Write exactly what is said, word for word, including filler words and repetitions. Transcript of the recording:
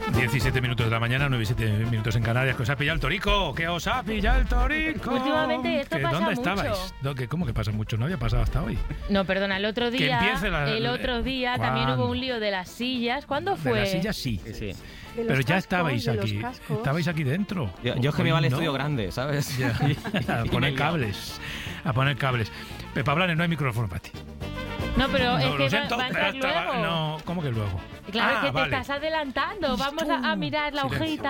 diecisiete minutos de la mañana, nueve y siete minutos en Canarias. ¿Que os ha pillado el torico? ¿Que os ha pillado el torico? Últimamente esto ¿Que pasa ¿Dónde mucho. estabais? ¿No? ¿Que ¿Cómo que pasa mucho? No había pasado hasta hoy. No, perdona, el otro día, Que empiece la- el otro día también ¿Cuándo? hubo un lío de las sillas. ¿Cuándo fue? De las sillas sí. Sí, sí. De los Pero ya cascos, estabais de los aquí. cascos. Estabais aquí dentro. Yo, yo es que me Hoy va al no. estudio grande, ¿sabes? Ya, a Y me poner he liado. cables. A poner cables. Pepa Blanes, no hay micrófono para ti. No, pero No, es lo que va, siento, va a pero entrar estaba- luego. No, ¿cómo que luego? Claro, Ah, que te vale. estás adelantando. Vamos a, a mirar la Silencio. hojita.